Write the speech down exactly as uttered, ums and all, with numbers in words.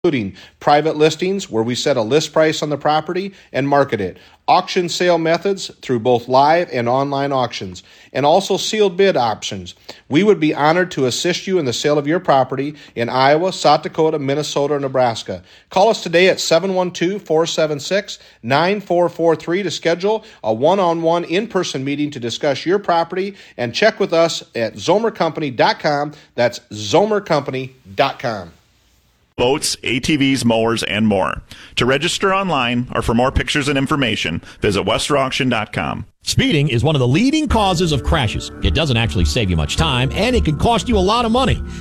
including private listings where we set a list price on the property and market it, auction sale methods through both live and online auctions, and also sealed bid options. We would be honored to assist you in the sale of your property in Iowa, South Dakota, Minnesota, or Nebraska. Call us today at seven one two, four seven six, nine four four three to schedule a one-on-one in-person meeting to discuss your property, and check with us at zomer company dot com. That's zomer company dot com. Boats, A T Vs, mowers, and more. To register online or for more pictures and information, visit western auction dot com. Speeding is one of the leading causes of crashes. It doesn't actually save you much time, and it can cost you a lot of money.